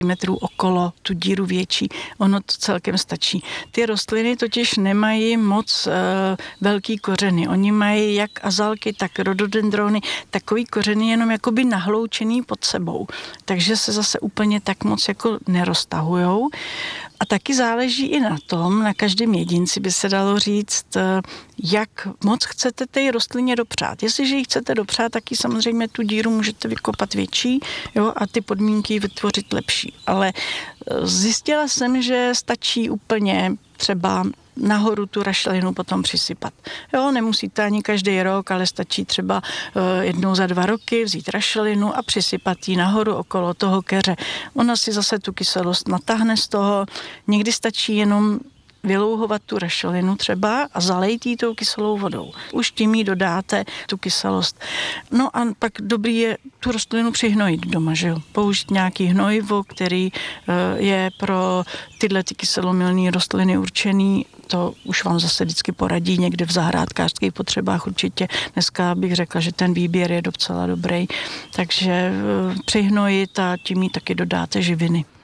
metrů okolo, tu díru větší. Ono to celkem stačí. Ty rostliny totiž nemají moc velký kořeny. Oni mají jak azalky, tak rododendrony, takový kořeny jenom jakoby nahloučený pod sebou. Takže se zase úplně tak moc jako neroztahujou. A taky záleží i na tom, na každém jedinci by se dalo říct, jak moc chcete té rostlině dopřát. Jestliže ji chcete dopřát, tak ji samozřejmě tu díru můžete vykopat větší, jo, a ty podmínky vytvořit lepší. Ale zjistila jsem, že stačí úplně třeba nahoru tu rašelinu potom přisypat. Jo, nemusíte ani každý rok, ale stačí třeba jednou za 2 roky vzít rašelinu a přisypat ji nahoru okolo toho keře. Ona si zase tu kyselost natáhne z toho. Někdy stačí jenom vylouhovat tu rašelinu třeba a zalejt jí tou kyselou vodou. Už tím jí dodáte tu kyselost. No a pak dobrý je tu rostlinu přihnojit doma, že jo? Použít nějaký hnojivo, který je pro tyhle ty kyselomilné rostliny určený. To už vám zase vždycky poradí někde v zahrádkářských potřebách určitě. Dneska bych řekla, že ten výběr je docela dobrý. Takže přihnojit a tím jí taky dodáte živiny.